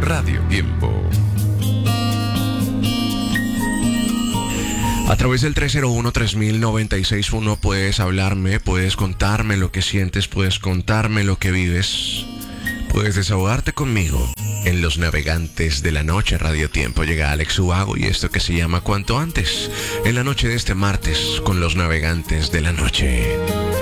Radio Tiempo. A través del 301-3000-961 puedes hablarme, puedes contarme lo que sientes, puedes contarme lo que vives. Puedes desahogarte conmigo en Los Navegantes de la Noche Radio Tiempo. Llega Alex Ubago y esto que se llama Cuanto Antes, en la noche de este martes con Los Navegantes de la Noche.